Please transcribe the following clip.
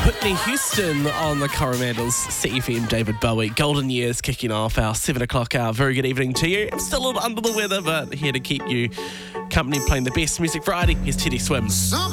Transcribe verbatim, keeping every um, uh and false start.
Whitney Houston on the Coromandel's C F M. David Bowie. Golden Years kicking off our seven o'clock hour. Very good evening to you. I'm still a little under the weather, but here to keep you company playing the best music variety. Here's Teddy Swims.